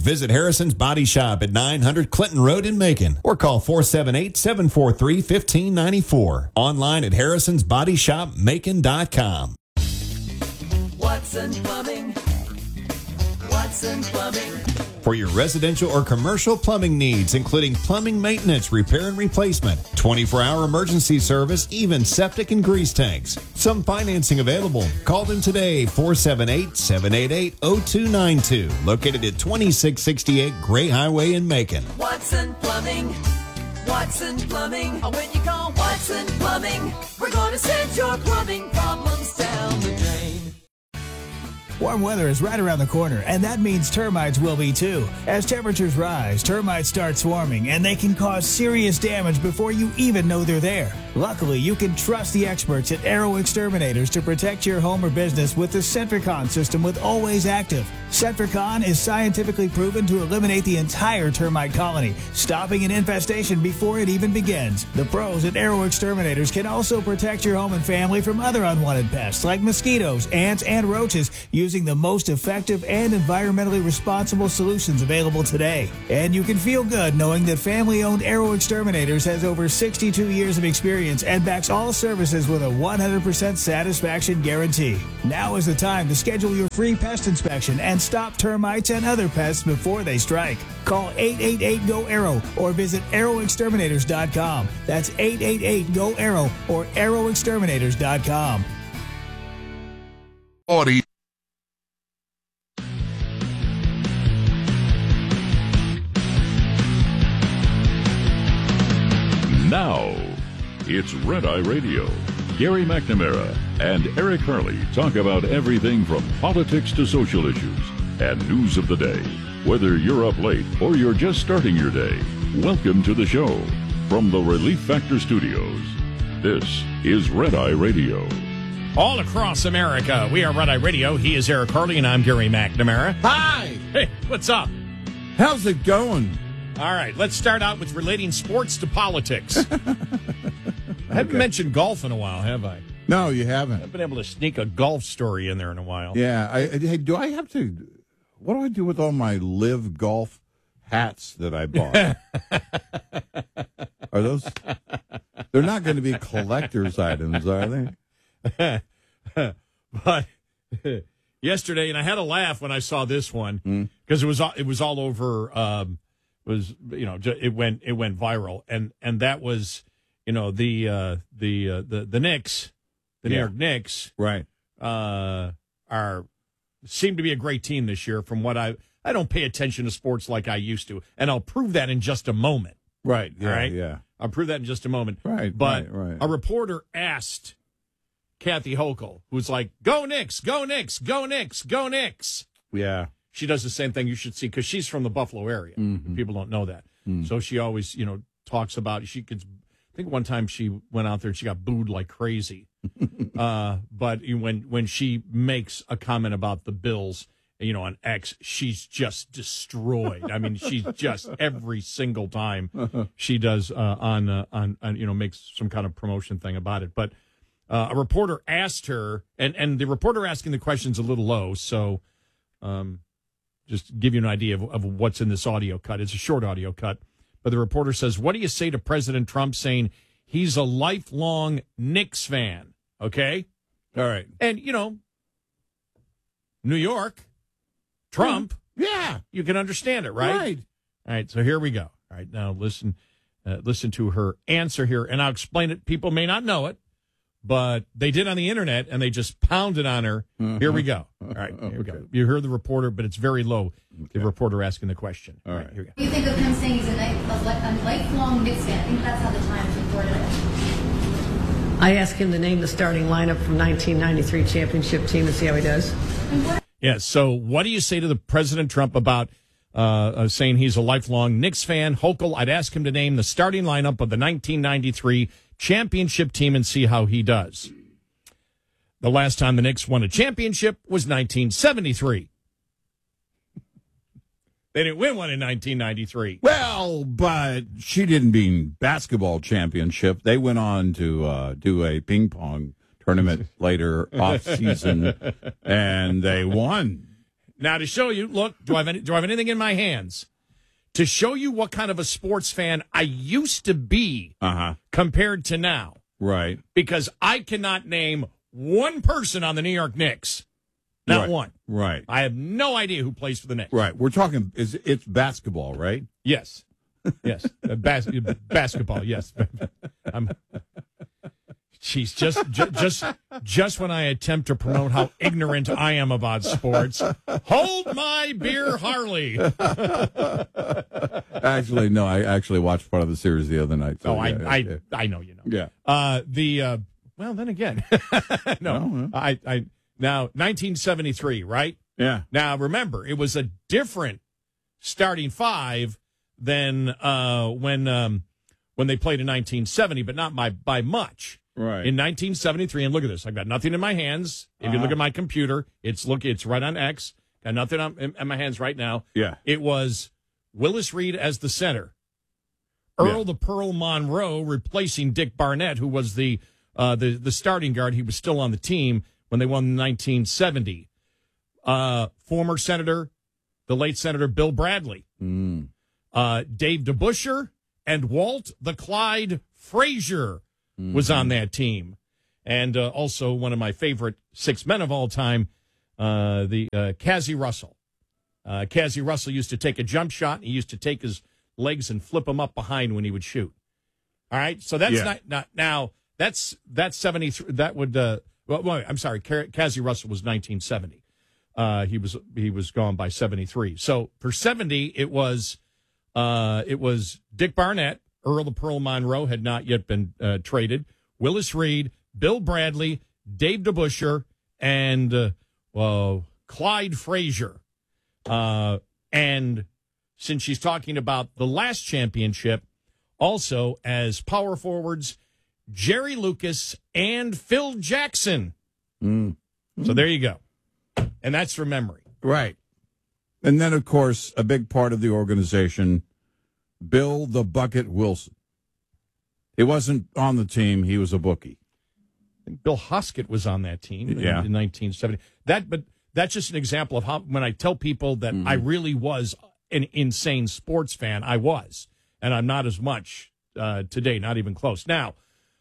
Visit Harrison's Body Shop at 900 Clinton Road in Macon or call 478-743-1594. Online at harrisonsbodyshopmacon.com. Watson Plumbing. Watson Plumbing. For your residential or commercial plumbing needs, including plumbing maintenance, repair and replacement, 24-hour emergency service, even septic and grease tanks. Some financing available. Call them today, 478-788-0292. Located at 2668 Gray Highway in Macon. Watson Plumbing. Watson Plumbing. When you call Watson Plumbing, we're going to send your plumbing problems down the drain. Warm weather is right around the corner, and that means termites will be too. As temperatures rise, termites start swarming, and they can cause serious damage before you even know they're there. Luckily, you can trust the experts at Arrow Exterminators to protect your home or business with the Centricon system with Always Active. Centricon is scientifically proven to eliminate the entire termite colony, stopping an infestation before it even begins. The pros at Arrow Exterminators can also protect your home and family from other unwanted pests like mosquitoes, ants, and roaches using the most effective and environmentally responsible solutions available today. And you can feel good knowing that family-owned Arrow Exterminators has over 62 years of experience and backs all services with a 100% satisfaction guarantee. Now is the time to schedule your free pest inspection and stop termites and other pests before they strike. Call 888-GO-ARROW or visit arrowexterminators.com. That's 888-GO-ARROW or arrowexterminators.com. Audi. Now, it's Red Eye Radio. Gary McNamara and Eric Hurley talk about everything from politics to social issues and news of the day. Whether you're up late or you're just starting your day, welcome to the show. From the Relief Factor Studios, this is Red Eye Radio. All across America, we are Red Eye Radio. He is Eric Hurley, and I'm Gary McNamara. Hi! Hey, what's up? How's it going? All right, let's start out with relating sports to politics. I haven't mentioned golf in a while, have I? No, you haven't. I've been able to sneak a golf story in there in a while. Yeah. Hey, do I have to... What do I do with all my Live Golf hats that I bought? Are those... They're not going to be collector's items, are they? But yesterday, and I had a laugh when I saw this one, because it was all over... it went viral, and that was the Knicks, the New York Knicks, right? Seem to be a great team this year. From what I don't pay attention to sports like I used to, and I'll prove that in just a moment. Right? Yeah, all right. Yeah. I'll prove that in just a moment. Right. But right. A reporter asked Kathy Hochul, who's like, "Go Knicks, go Knicks, go Knicks, go Knicks." Yeah. She does the same thing. You should see, because she's from the Buffalo area. Mm-hmm. People don't know that. So she always, talks about, I think one time she went out there and she got booed like crazy. But when she makes a comment about the Bills, on X, she's just destroyed. I mean, she's just every single time she does makes some kind of promotion thing about it. But a reporter asked her, and the reporter asking the question's a little low, so just give you an idea of what's in this audio cut. It's a short audio cut. But the reporter says, "What do you say to President Trump saying he's a lifelong Knicks fan?" Okay? All right. And, New York, Trump. Yeah. You can understand it, right? Right. All right, so here we go. All right, now listen to her answer here, and I'll explain it. People may not know it, but they did on the internet, and they just pounded on her. Here we go. All right, here we go. You heard the reporter, but it's very low, the reporter asking the question. All right, here we go. You think of him saying he's a lifelong Knicks fan? I think that's how the Times reported it. I asked him to name the starting lineup from 1993 championship team and see how he does. Yeah, so what do you say to the President Trump about saying he's a lifelong Knicks fan? Hochul, I'd ask him to name the starting lineup of the 1993 championship team and see how he does. The last time the Knicks won a championship was 1973. They didn't win one in 1993. Well, but she didn't mean basketball championship. They went on to do a ping pong tournament later off season, and they won. Now to show you, look, do I have anything in my hands to show you what kind of a sports fan I used to be compared to now? Right. Because I cannot name one person on the New York Knicks. Not one. Right. I have no idea who plays for the Knicks. Right. We're talking, it's basketball, right? Yes. Yes. Basketball, yes. Jeez, just when I attempt to promote how ignorant I am about sports, hold my beer, Harley. Actually, no, I actually watched part of the series the other night. So I know you know. Yeah. Well, then again, no, now 1973, right? Yeah. Now remember, it was a different starting five than when they played in 1970, but not by much. Right. In 1973, and look at this. I've got nothing in my hands. If you look at my computer, it's right on X. Got nothing in my hands right now. Yeah. It was Willis Reed as the center. Earl the Pearl Monroe replacing Dick Barnett, who was the starting guard. He was still on the team when they won in 1970. Former Senator, the late Senator Bill Bradley. Dave DeBuscher and Walt the Clyde Frazier was on that team. And also one of my favorite six men of all time, the Cazzie Russell. Cazzie Russell used to take a jump shot. And he used to take his legs and flip them up behind when he would shoot. All right, so that's not now. That's 73. That would I'm sorry. Cazzie Russell was 1970. He was gone by 73. So for 70, it was Dick Barnett. Earl the Pearl Monroe had not yet been traded. Willis Reed, Bill Bradley, Dave DeBuscher, and Clyde Frazier. And since she's talking about the last championship, also as power forwards, Jerry Lucas and Phil Jackson. So there you go. And that's from memory. Right. And then, of course, a big part of the organization, Bill the Bucket Wilson. He wasn't on the team. He was a bookie. I think Bill Hoskett was on that team in 1970. But that's just an example of how, when I tell people that I really was an insane sports fan, I was. And I'm not as much today, not even close. Now,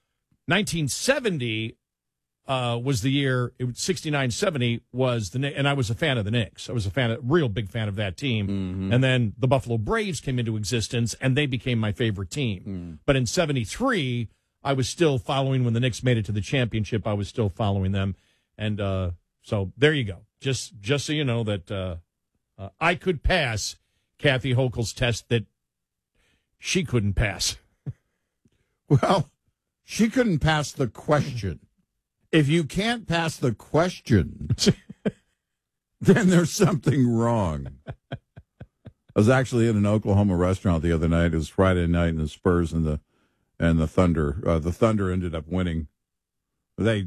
1970 was the year, 69-70 was the Knicks, and I was a fan of the Knicks. I was real big fan of that team. And then the Buffalo Braves came into existence, and they became my favorite team. But in 73, I was still following when the Knicks made it to the championship. I was still following them. And so there you go. Just so you know that I could pass Kathy Hochul's test that she couldn't pass. Well, she couldn't pass the question. If you can't pass the question, then there's something wrong. I was actually in an Oklahoma restaurant the other night. It was Friday night, and the Spurs and the Thunder. The Thunder ended up winning. I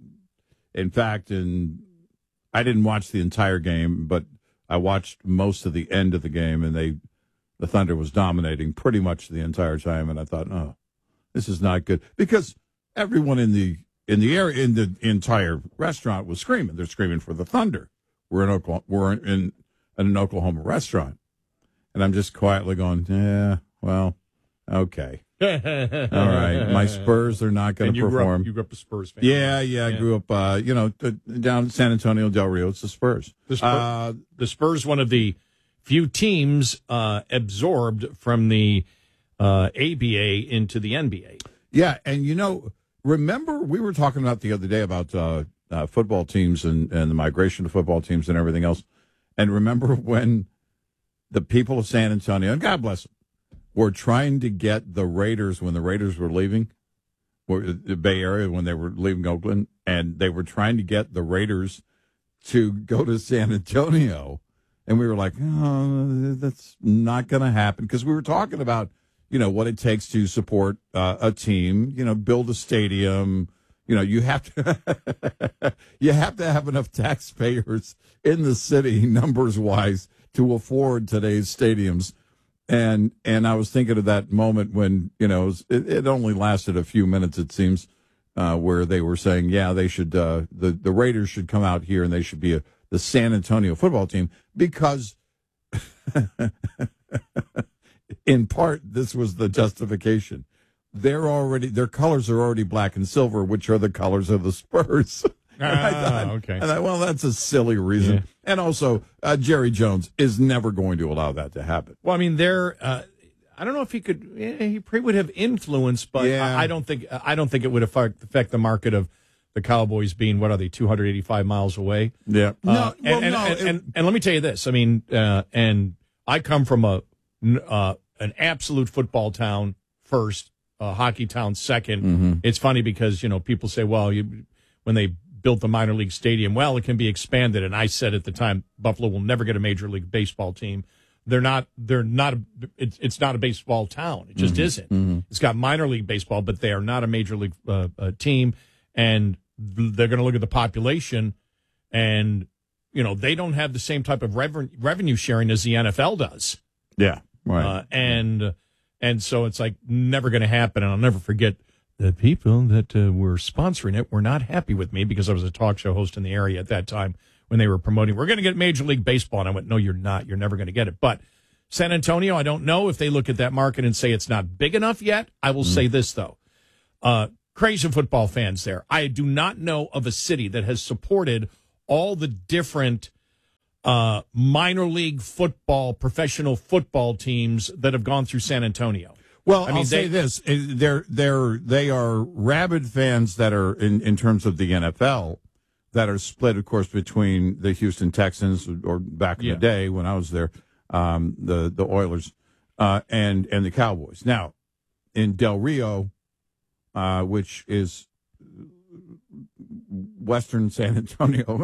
didn't watch the entire game, but I watched most of the end of the game, and the Thunder was dominating pretty much the entire time. And I thought, oh, this is not good, because everyone in the entire restaurant was screaming. They're screaming for the Thunder. We're in an Oklahoma restaurant, and I'm just quietly going, yeah, well, okay, all right. My Spurs are not going to perform. You grew up a Spurs fan. Yeah. I grew up, down in San Antonio del Rio. It's the Spurs. The Spurs, one of the few teams absorbed from the ABA into the NBA. Yeah, and remember, we were talking about the other day about football teams and the migration of football teams and everything else. And remember when the people of San Antonio, and God bless them, were trying to get the Raiders, when the Raiders were leaving the Bay Area, when they were leaving Oakland, and they were trying to get the Raiders to go to San Antonio. And we were like, oh, that's not going to happen, because we were talking about, what it takes to support a team, build a stadium. You have to have enough taxpayers in the city, numbers wise, to afford today's stadiums. And I was thinking of that moment when, it only lasted a few minutes, it seems, where they were saying, yeah, they should, the Raiders should come out here, and they should be the San Antonio football team because, in part, this was the justification. Their colors are already black and silver, which are the colors of the Spurs. Okay. And well, that's a silly reason. Yeah. And also, Jerry Jones is never going to allow that to happen. Well, I mean, I don't know if he could. He probably would have influence, but Yeah. I don't think it would affect the market of the Cowboys being, what are they, 285 miles away? Yeah. And let me tell you this. I mean, and I come from an absolute football town first, hockey town second. Mm-hmm. It's funny because, people say, well, when they built the minor league stadium, well, it can be expanded. And I said at the time, Buffalo will never get a Major League Baseball team. It's not a baseball town. It just isn't. Mm-hmm. It's got minor league baseball, but they are not a major league team. And they're going to look at the population, and they don't have the same type of revenue sharing as the NFL does. Yeah, right. And so it's like never going to happen. And I'll never forget the people that were sponsoring it were not happy with me because I was a talk show host in the area at that time when they were promoting, we're going to get Major League Baseball. And I went, no, you're not. You're never going to get it. But San Antonio, I don't know if they look at that market and say it's not big enough yet. I will say this, though. Crazy football fans there. I do not know of a city that has supported all the different minor league football, professional football teams that have gone through San Antonio. Well, I'll say this: they are rabid fans that are in terms of the NFL that are split, of course, between the Houston Texans, or back in the day when I was there, the Oilers, and the Cowboys. Now, in Del Rio, which is Western San Antonio.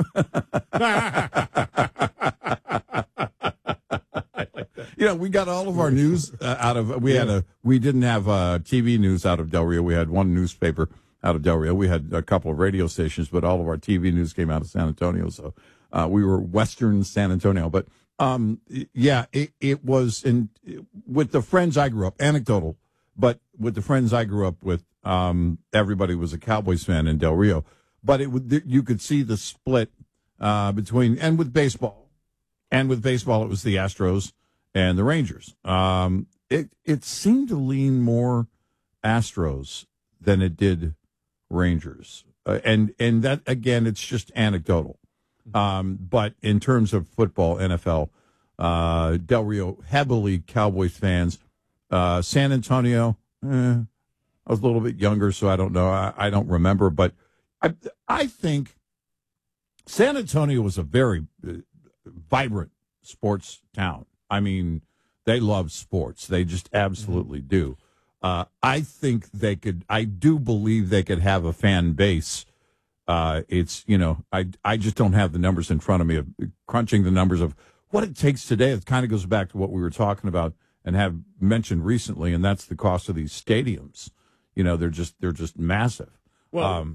We got all of our news out of. We didn't have TV news out of Del Rio. We had one newspaper out of Del Rio. We had a couple of radio stations, but all of our TV news came out of San Antonio. So we were Western San Antonio. But it was with the friends I grew up. Anecdotal, but with the friends I grew up with, everybody was a Cowboys fan in Del Rio. But you could see the split between, and with baseball, it was the Astros and the Rangers. It seemed to lean more Astros than it did Rangers. And that, again, it's just anecdotal. But in terms of football, NFL, Del Rio, heavily Cowboys fans. San Antonio, I was a little bit younger, so I don't know. I don't remember. But I think San Antonio was a very vibrant sports town. I mean, they love sports. They just absolutely do. I think I do believe they could have a fan base. I just don't have the numbers in front of me of crunching the numbers of what it takes today. It kind of goes back to what we were talking about and have mentioned recently, and that's the cost of these stadiums. They're just massive. Well,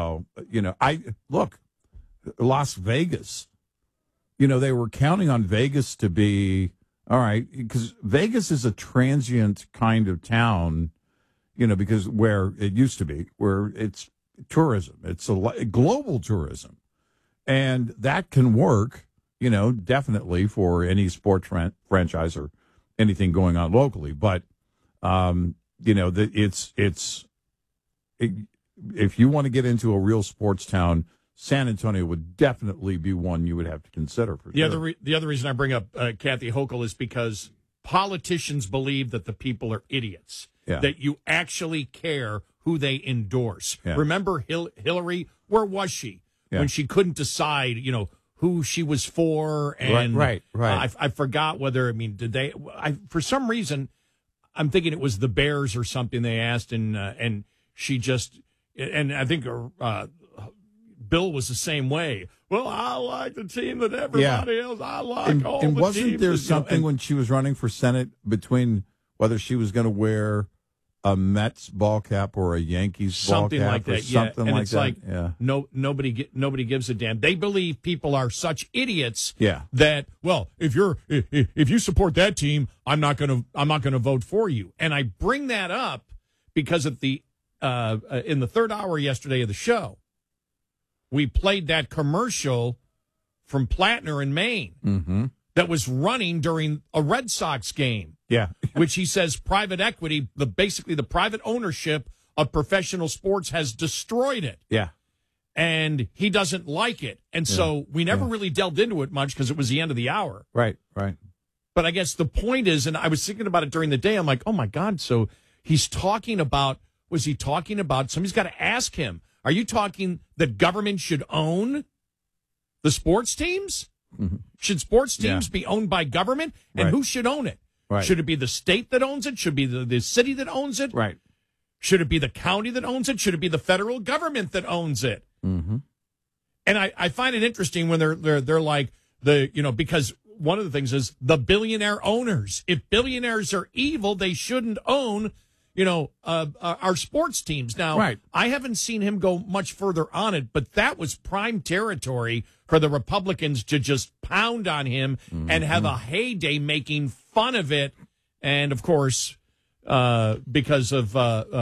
Las Vegas, they were counting on Vegas to be, all right, because Vegas is a transient kind of town, because where it used to be, where it's tourism, it's global tourism. And that can work, definitely for any sport franchise or anything going on locally. But, if you want to get into a real sports town, San Antonio would definitely be one you would have to consider. For sure. The other reason I bring up Kathy Hochul is because politicians believe that the people are idiots, that you actually care who they endorse. Yeah. Remember Hillary? Where was she when she couldn't decide, who she was for? And right. I forgot whether, did they? For some reason, I'm thinking it was the Bears or something they asked, and she just, and I think Bill was the same way. Well, I like the team that everybody else. I like all and the wasn't teams there that, something when she was running for Senate between whether she was going to wear a Mets ball cap or a Yankees ball cap like that? Something and like it's that. Like, yeah. Nobody gives a damn. They believe people are such idiots. Yeah. That, well, if you support that team, I'm not gonna vote for you. And I bring that up because at the in the third hour yesterday of the show, we played that commercial from Plattner in Maine that was running during a Red Sox game. Yeah. Which he says private equity, basically the private ownership of professional sports has destroyed it. Yeah. And he doesn't like it. And so we never really delved into it much because it was the end of the hour. Right. But I guess the point is, and I was thinking about it during the day, I'm like, oh my God, so he's talking about, was he talking about, somebody's got to ask him, are you talking that government should own the sports teams? Should sports teams be owned by government? And who should own it? Right. Should it be the state that owns it? Should it be the city that owns it? Right. Should it be the county that owns it? Should it be the federal government that owns it? And I find it interesting when they're like because one of the things is the billionaire owners. If billionaires are evil, they shouldn't own, our sports teams. Now, I haven't seen him go much further on it, but that was prime territory for the Republicans to just pound on him and have a heyday making fun of it. And of course, because of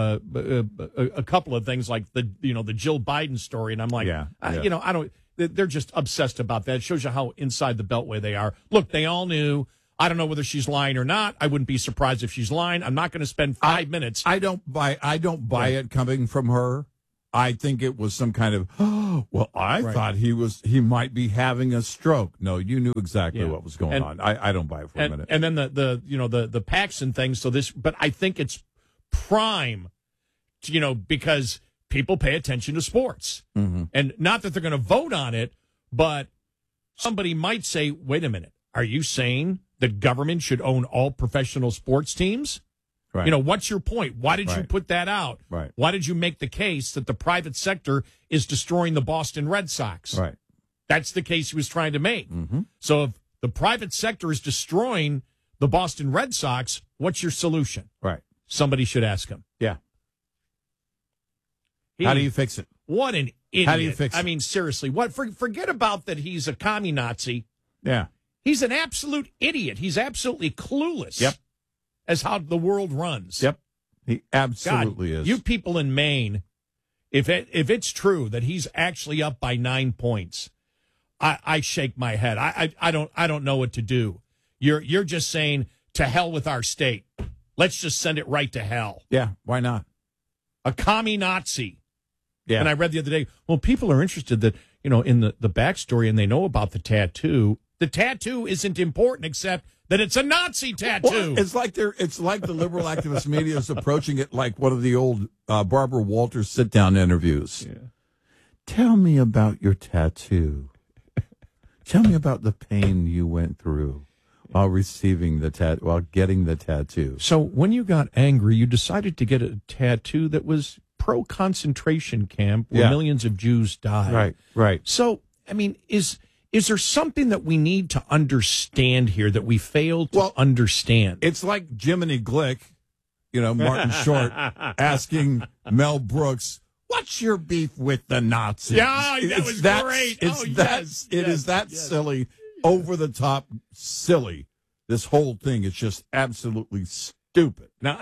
a couple of things like the Jill Biden story, and I'm like, I don't. They're just obsessed about that. It shows you how inside the Beltway they are. Look, they all knew. I don't know whether she's lying or not. I wouldn't be surprised if she's lying. I'm not going to spend 5 minutes. I don't buy it coming from her. I think it was some kind of, I thought he might be having a stroke. No, you knew exactly what was going on. I don't buy it for a minute. And then the Paxson thing. But I think it's prime, because people pay attention to sports. And not that they're going to vote on it, but somebody might say, wait a minute, are you saying that government should own all professional sports teams? Right. What's your point? Why did you put that out? Right. Why did you make the case that the private sector is destroying the Boston Red Sox? Right. That's the case he was trying to make. So if the private sector is destroying the Boston Red Sox, what's your solution? Right. Somebody should ask him. Yeah. How do you fix it? What an idiot. How do you fix it? I mean, seriously, forget about that he's a commie Nazi. Yeah. He's an absolute idiot. He's absolutely clueless. Yep. As how the world runs. Yep. He absolutely is. You people in Maine, if it's true that he's actually up by 9 points, I shake my head. I don't know what to do. You're just saying to hell with our state. Let's just send it right to hell. Yeah, why not? A commie Nazi. Yeah. And I read the other day, well, people are interested that, in the backstory and they know about the tattoo. The tattoo isn't important except that it's a Nazi tattoo. Well, it's like the liberal activist media is approaching it like one of the old Barbara Walters sit-down interviews. Yeah. Tell me about your tattoo. Tell me about the pain you went through while receiving while getting the tattoo. So when you got angry, you decided to get a tattoo that was pro-concentration camp where millions of Jews died. Right. So, I mean, is there something that we need to understand here that we fail to understand? It's like Jiminy Glick, Martin Short, asking Mel Brooks, what's your beef with the Nazis? Yeah, that was great. It is that silly, over the top silly. This whole thing is just absolutely stupid. Now,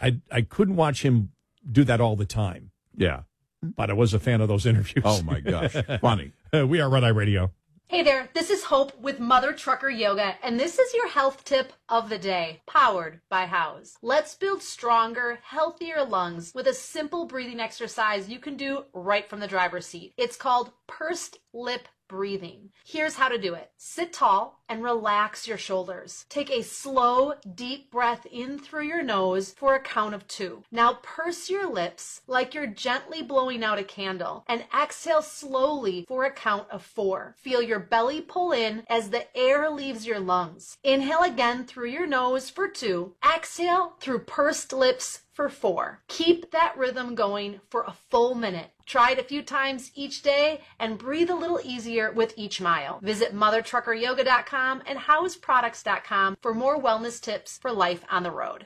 I couldn't watch him do that all the time. Yeah. But I was a fan of those interviews. Oh, my gosh. Funny. We are Red Eye Radio. Hey there, this is Hope with Mother Trucker Yoga, and this is your health tip of the day, powered by House. Let's build stronger, healthier lungs with a simple breathing exercise you can do right from the driver's seat. It's called pursed lip breathing. Here's how to do it. Sit tall and relax your shoulders. Take a slow, deep breath in through your nose for a count of 2. Now purse your lips like you're gently blowing out a candle and exhale slowly for a count of 4. Feel your belly pull in as the air leaves your lungs. Inhale again through your nose for 2. Exhale through pursed lips for 4. Keep that rhythm going for a full minute. Try it a few times each day and breathe a little easier with each mile. Visit mothertruckeryoga.com and houseproducts.com for more wellness tips for life on the road.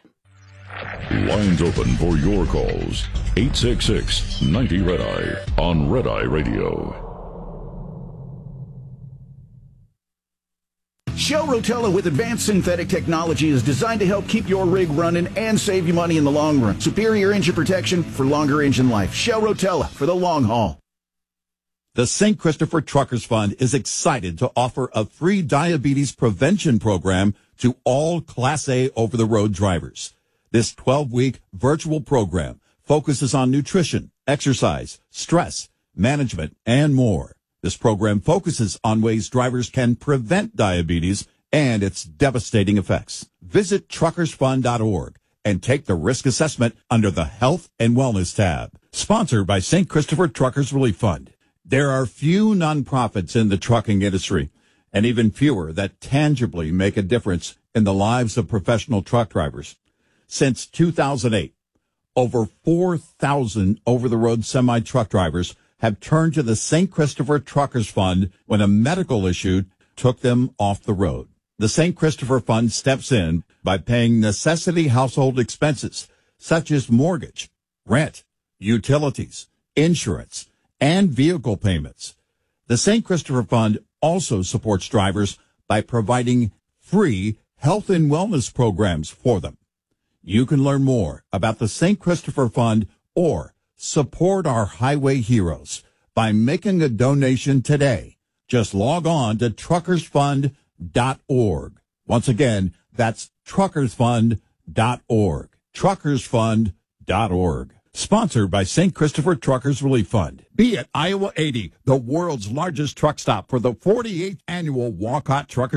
Lines open for your calls. 866-90-RED-EYE on Red Eye Radio. Shell Rotella with advanced synthetic technology is designed to help keep your rig running and save you money in the long run. Superior engine protection for longer engine life. Shell Rotella for the long haul. The St. Christopher Truckers Fund is excited to offer a free diabetes prevention program to all Class A over-the-road drivers. This 12-week virtual program focuses on nutrition, exercise, stress, management, and more. This program focuses on ways drivers can prevent diabetes and its devastating effects. Visit truckersfund.org and take the risk assessment under the Health and Wellness tab. Sponsored by St. Christopher Truckers Relief Fund. There are few nonprofits in the trucking industry, and even fewer that tangibly make a difference in the lives of professional truck drivers. Since 2008, over 4,000 over-the-road semi-truck drivers have turned to the St. Christopher Truckers Fund when a medical issue took them off the road. The St. Christopher Fund steps in by paying necessity household expenses such as mortgage, rent, utilities, insurance, and vehicle payments. The St. Christopher Fund also supports drivers by providing free health and wellness programs for them. You can learn more about the St. Christopher Fund or support our highway heroes by making a donation today. Just log on to truckersfund.org. Once again, that's truckersfund.org. Truckersfund.org. Sponsored by St. Christopher Truckers Relief Fund. Be at Iowa 80, the world's largest truck stop for the 48th annual Walcott Truckers